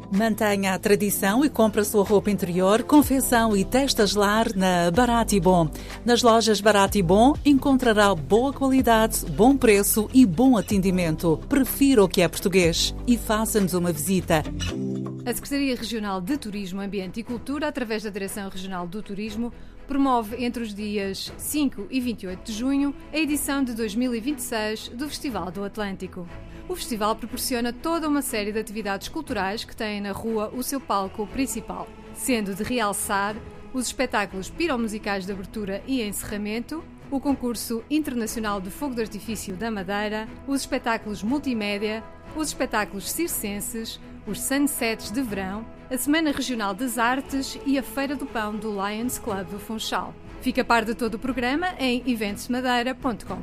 Mantenha a tradição e compre a sua roupa interior, confecção e testas lar na Barato e Bom. Nas lojas Barato e Bom encontrará boa qualidade, bom preço e bom atendimento. Prefira o que é português e faça-nos uma visita. A Secretaria Regional de Turismo, Ambiente e Cultura, através da Direção Regional do Turismo, promove entre os dias 5 e 28 de junho a edição de 2026 do Festival do Atlântico. O festival proporciona toda uma série de atividades culturais que têm na rua o seu palco principal, sendo de realçar os espetáculos piromusicais de abertura e encerramento, o concurso internacional de fogo de artifício da Madeira, os espetáculos multimédia, os espetáculos circenses, os sunsets de verão, a Semana Regional das Artes e a Feira do Pão do Lions Club do Funchal. Fica a par de todo o programa em eventsmadeira.com.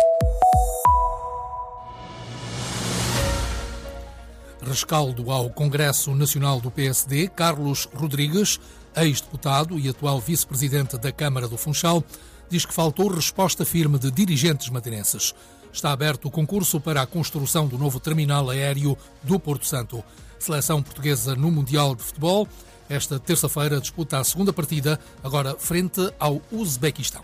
Rescaldo ao Congresso Nacional do PSD, Carlos Rodrigues, ex-deputado e atual vice-presidente da Câmara do Funchal, diz que faltou resposta firme de dirigentes madeirenses. Está aberto o concurso para a construção do novo terminal aéreo do Porto Santo. Seleção portuguesa no Mundial de Futebol. Esta terça-feira disputa a segunda partida, agora frente ao Uzbequistão.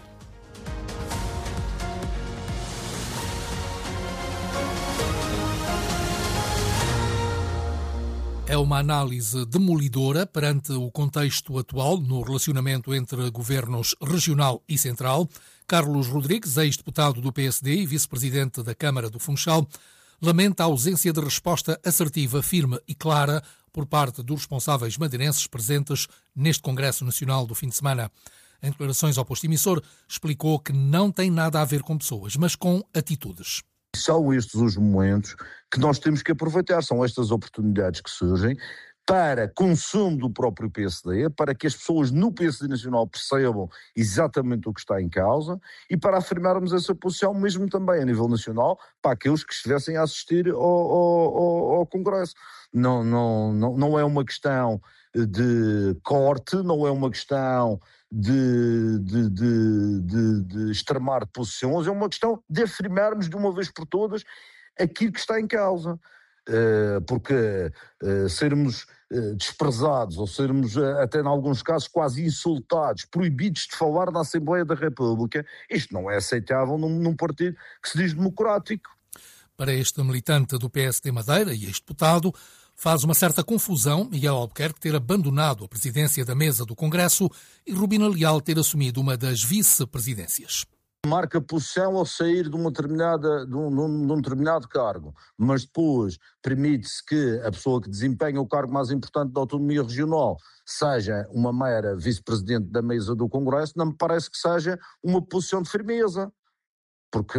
É uma análise demolidora perante o contexto atual no relacionamento entre governos regional e central. Carlos Rodrigues, ex-deputado do PSD e vice-presidente da Câmara do Funchal, lamenta a ausência de resposta assertiva, firme e clara por parte dos responsáveis madeirenses presentes neste Congresso Nacional do fim de semana. Em declarações ao posto emissor, explicou que não tem nada a ver com pessoas, mas com atitudes. São estes os momentos que nós temos que aproveitar, são estas oportunidades que surgem para consumo do próprio PSD, para que as pessoas no PSD Nacional percebam exatamente o que está em causa e para afirmarmos essa posição mesmo também a nível nacional para aqueles que estivessem a assistir ao Congresso. Não é uma questão de corte, não é uma questão de extremar posições, é uma questão de afirmarmos de uma vez por todas aquilo que está em causa. Porque sermos desprezados ou sermos até em alguns casos quase insultados, proibidos de falar na Assembleia da República, isto não é aceitável num partido que se diz democrático. Para este militante do PSD Madeira e ex-deputado, faz uma certa confusão Miguel Albuquerque ter abandonado a presidência da mesa do Congresso e Rubina Leal ter assumido uma das vice-presidências. Marca posição ao sair de um determinado cargo, mas depois permite-se que a pessoa que desempenha o cargo mais importante da autonomia regional seja uma mera vice-presidente da mesa do Congresso, não me parece que seja uma posição de firmeza. Porque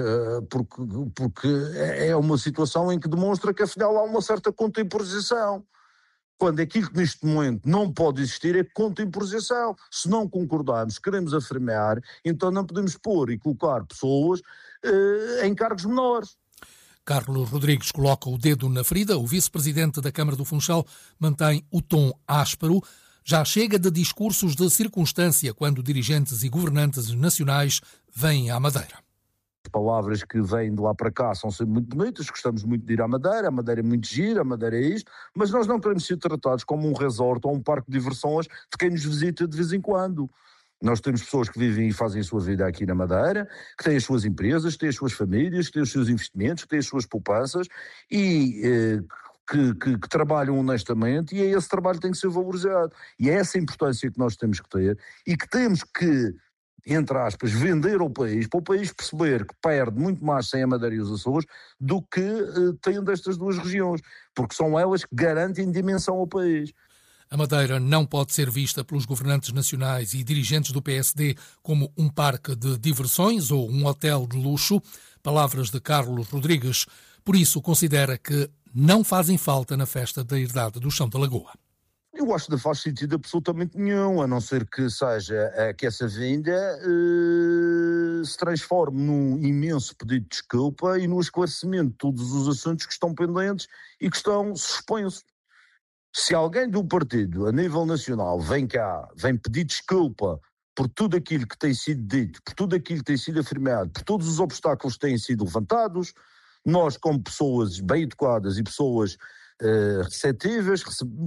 é uma situação em que demonstra que afinal há uma certa contemporação. Quando aquilo que neste momento não pode existir é contemporação. Se não concordarmos, queremos afirmar, então não podemos pôr e colocar pessoas em cargos menores. Carlos Rodrigues coloca o dedo na ferida. O vice-presidente da Câmara do Funchal mantém o tom áspero. Já chega de discursos de circunstância quando dirigentes e governantes nacionais vêm à Madeira. As palavras que vêm de lá para cá são sempre muito bonitas, gostamos muito de ir à Madeira, a Madeira é muito gira, a Madeira é isto, mas nós não queremos ser tratados como um resort ou um parque de diversões de quem nos visita de vez em quando. Nós temos pessoas que vivem e fazem a sua vida aqui na Madeira, que têm as suas empresas, que têm as suas famílias, que têm os seus investimentos, que têm as suas poupanças e que trabalham honestamente, e é esse trabalho que tem que ser valorizado. E é essa a importância que nós temos que ter e que temos que, entre aspas, vender ao país, para o país perceber que perde muito mais sem a Madeira e os Açores do que tem destas duas regiões, porque são elas que garantem dimensão ao país. A Madeira não pode ser vista pelos governantes nacionais e dirigentes do PSD como um parque de diversões ou um hotel de luxo. Palavras de Carlos Rodrigues. Por isso, considera que não fazem falta na festa da herdade do Chão da Lagoa. Eu acho que não faz sentido absolutamente nenhum, a não ser que seja que essa vinda se transforme num imenso pedido de desculpa e no esclarecimento de todos os assuntos que estão pendentes e que estão suspensos. Se alguém do partido, a nível nacional, vem cá, vem pedir desculpa por tudo aquilo que tem sido dito, por tudo aquilo que tem sido afirmado, por todos os obstáculos que têm sido levantados, nós, como pessoas bem educadas e pessoas receptíveis,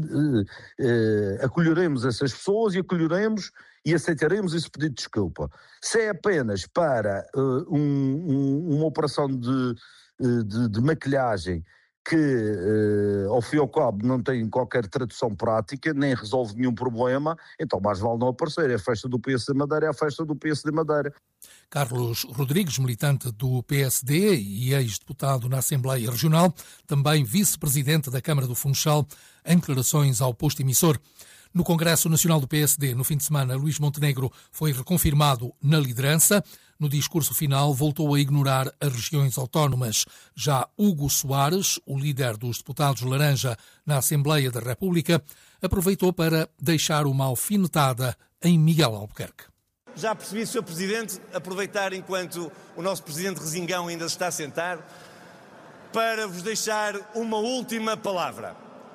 acolheremos essas pessoas e acolheremos e aceitaremos esse pedido de desculpa. Se é apenas para uma operação de maquilhagem que, ao fim e ao cabo, não tem qualquer tradução prática, nem resolve nenhum problema, então mais vale não aparecer. É a festa do PSD Madeira, é a festa do PSD Madeira. Carlos Rodrigues, militante do PSD e ex-deputado na Assembleia Regional, também vice-presidente da Câmara do Funchal, em declarações ao posto emissor. No Congresso Nacional do PSD, no fim de semana, Luís Montenegro foi reconfirmado na liderança. No discurso final, voltou a ignorar as regiões autónomas. Já Hugo Soares, o líder dos deputados Laranja na Assembleia da República, aproveitou para deixar uma alfinetada em Miguel Albuquerque. Já percebi, Sr. Presidente, aproveitar enquanto o nosso Presidente Resingão ainda se está a sentar, para vos deixar uma última palavra.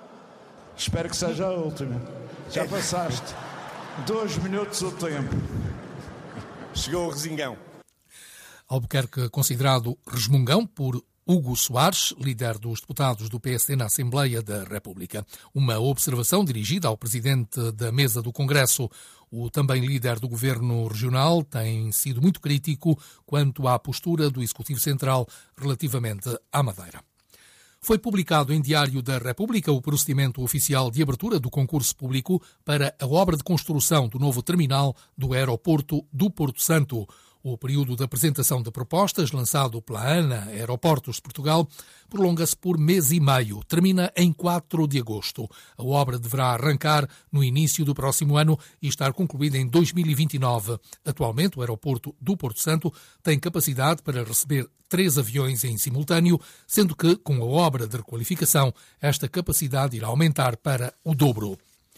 Espero que seja a última. Já passaste 2 minutos o tempo. Chegou o Resingão. Albuquerque considerado resmungão por Hugo Soares, líder dos deputados do PSD na Assembleia da República. Uma observação dirigida ao presidente da mesa do Congresso. O também líder do governo regional tem sido muito crítico quanto à postura do Executivo Central relativamente à Madeira. Foi publicado em Diário da República o procedimento oficial de abertura do concurso público para a obra de construção do novo terminal do aeroporto do Porto Santo. O período de apresentação de propostas, lançado pela ANA Aeroportos de Portugal, prolonga-se por mês e meio. Termina em 4 de agosto. A obra deverá arrancar no início do próximo ano e estar concluída em 2029. Atualmente, o aeroporto do Porto Santo tem capacidade para receber 3 aviões em simultâneo, sendo que, com a obra de requalificação, esta capacidade irá aumentar para o dobro.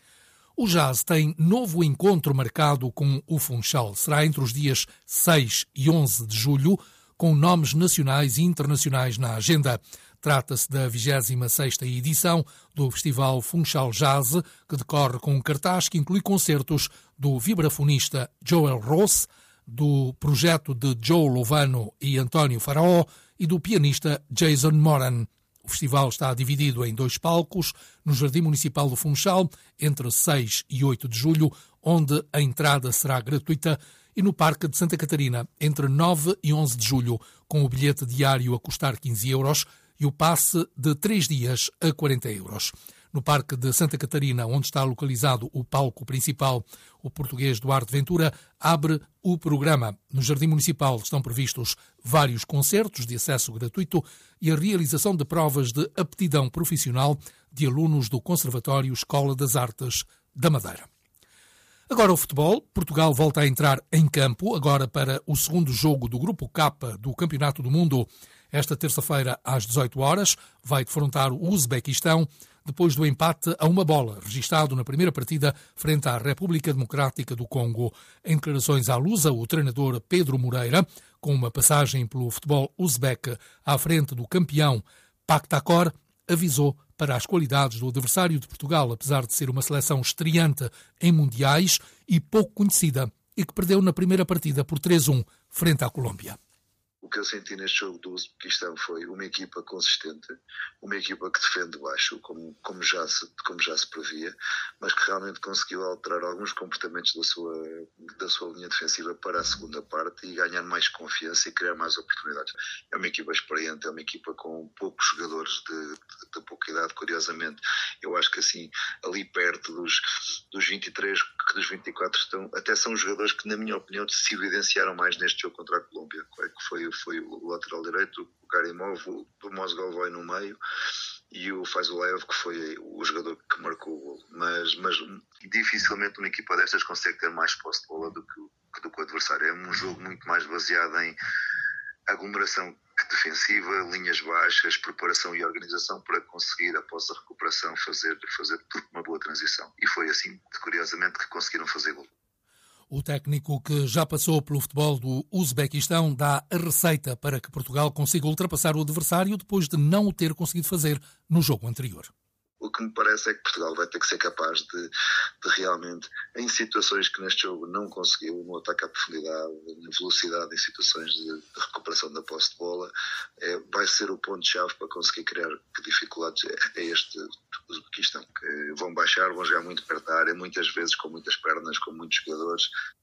O Jazz tem novo encontro marcado com o Funchal. Será entre os dias 6 e 11 de julho, com nomes nacionais e internacionais na agenda. Trata-se da 26ª edição do Festival Funchal Jazz, que decorre com um cartaz que inclui concertos do vibrafonista Joel Ross, do projeto de Joe Lovano e António Faraó e do pianista Jason Moran. O festival está dividido em 2 palcos, no Jardim Municipal do Funchal, entre 6 e 8 de julho, onde a entrada será gratuita, e no Parque de Santa Catarina, entre 9 e 11 de julho, com o bilhete diário a custar 15 euros e o passe de 3 dias a 40 euros. No Parque de Santa Catarina, onde está localizado o palco principal, o português Duarte Ventura abre o programa. No Jardim Municipal estão previstos vários concertos de acesso gratuito e a realização de provas de aptidão profissional de alunos do Conservatório Escola das Artes da Madeira. Agora o futebol. Portugal volta a entrar em campo, agora para o segundo jogo do Grupo K do Campeonato do Mundo. Esta terça-feira, às 18 horas, vai defrontar o Uzbequistão, depois do empate a 1-1, registado na primeira partida frente à República Democrática do Congo. Em declarações à Lusa, o treinador Pedro Moreira, com uma passagem pelo futebol uzbeque à frente do campeão Pakhtakor, avisou para as qualidades do adversário de Portugal, apesar de ser uma seleção estreante em mundiais e pouco conhecida, e que perdeu na primeira partida por 3-1 frente à Colômbia. O que eu senti neste jogo do Uzbequistão foi uma equipa consistente, uma equipa que defende baixo, como já se previa, mas que realmente conseguiu alterar alguns comportamentos da sua linha defensiva para a segunda parte e ganhar mais confiança e criar mais oportunidades. É uma equipa experiente, é uma equipa com poucos jogadores de pouca idade, curiosamente. Eu acho que assim, ali perto dos 23, dos 24 até são jogadores que, na minha opinião, se evidenciaram mais neste jogo contra a Colômbia, que foi o lateral direito, o Karimov, o Mozgov no meio e o Faizulev, que foi o jogador que marcou o gol. Mas dificilmente uma equipa destas consegue ter mais posse de bola do que o adversário. É um jogo muito mais baseado em aglomeração defensiva, linhas baixas, preparação e organização para conseguir, após a recuperação, fazer uma boa transição. E foi assim, curiosamente, que conseguiram fazer gol. O técnico que já passou pelo futebol do Uzbequistão dá a receita para que Portugal consiga ultrapassar o adversário depois de não o ter conseguido fazer no jogo anterior. O que me parece é que Portugal vai ter que ser capaz de realmente, em situações que neste jogo não conseguiu, no ataque à profundidade, na velocidade, em situações de recuperação da posse de bola, vai ser o ponto-chave para conseguir criar dificuldades a este Uzbequistão, que vão baixar, vão jogar muito perto da área, muitas vezes com muitas pernas, com muitos jogadores.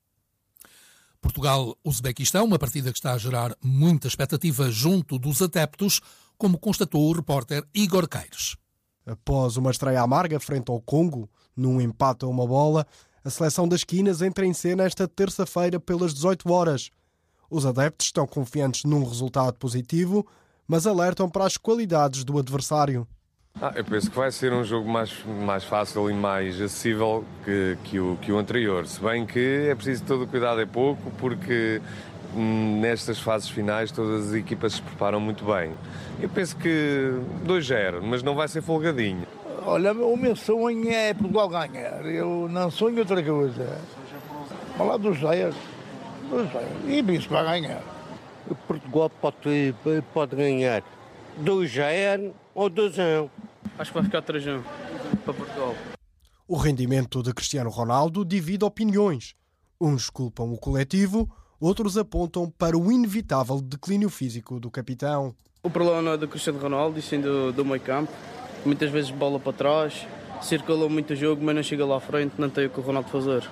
Portugal-Uzbequistão, uma partida que está a gerar muita expectativa junto dos adeptos, como constatou o repórter Igor Queires. Após uma estreia amarga frente ao Congo, num empate a uma bola, a seleção das Quinas entra em cena esta terça-feira pelas 18 horas. Os adeptos estão confiantes num resultado positivo, mas alertam para as qualidades do adversário. Eu penso que vai ser um jogo mais fácil e mais acessível que o anterior. Se bem que é preciso todo o cuidado, é pouco, porque nestas fases finais todas as equipas se preparam muito bem. Eu penso que 2-0, mas não vai ser folgadinho. Olha, o meu sonho é Portugal ganhar. Eu não sonho outra coisa. Vamos lá 2-0. E penso que vai ganhar. O Portugal pode ganhar 2-0 ou 2-1. Acho que vai ficar 3-1 para Portugal. O rendimento de Cristiano Ronaldo divide opiniões. Uns culpam o coletivo, outros apontam para o inevitável declínio físico do capitão. O problema do Cristiano Ronaldo, e sim do meio campo, muitas vezes bola para trás, circulou muito o jogo, mas não chega lá à frente, não tem o que o Ronaldo fazer.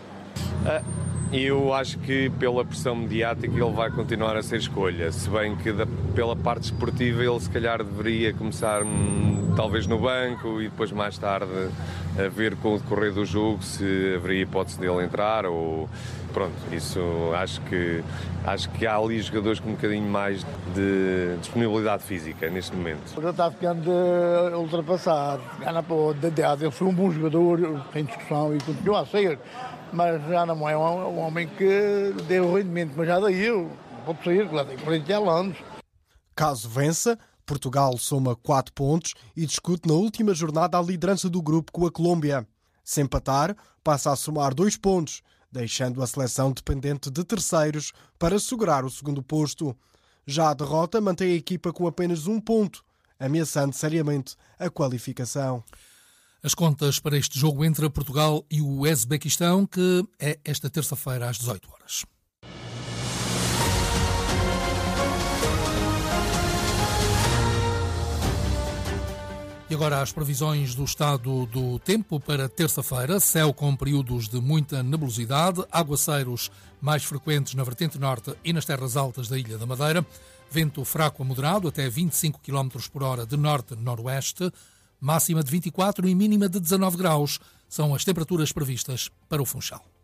Eu acho que pela pressão mediática ele vai continuar a ser escolha, se bem que pela parte esportiva ele se calhar deveria começar talvez no banco e depois mais tarde a ver com o decorrer do jogo se haveria hipótese dele entrar ou pronto, isso acho que há ali jogadores com um bocadinho mais de disponibilidade física neste momento. Já está ficando ultrapassado, ganha para o dedado, ele foi um bom jogador, sem discussão e continua a ser. Mas já não é um homem que deu rendimento, mas já daí pode sair, já tem 40 anos. Caso vença, Portugal soma 4 pontos e discute na última jornada a liderança do grupo com a Colômbia. Se empatar, passa a somar 2 pontos, deixando a seleção dependente de terceiros para assegurar o segundo posto. Já a derrota mantém a equipa com apenas 1 ponto, ameaçando seriamente a qualificação. As contas para este jogo entre Portugal e o Uzbequistão, que é esta terça-feira às 18 horas. E agora as previsões do estado do tempo para terça-feira. Céu com períodos de muita nebulosidade, aguaceiros mais frequentes na vertente norte e nas terras altas da Ilha da Madeira, vento fraco a moderado até 25 km por hora de norte-noroeste, máxima de 24 e mínima de 19 graus. São as temperaturas previstas para o Funchal.